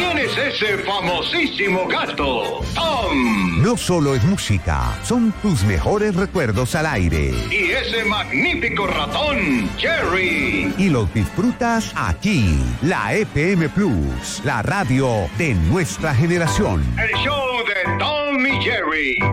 ¿Quién es ese famosísimo gato? ¡Tom! No solo es música, son tus mejores recuerdos al aire. Y ese magnífico ratón, Jerry. Y los disfrutas aquí, la FM Plus, la radio de nuestra generación. El show de Tom y Jerry.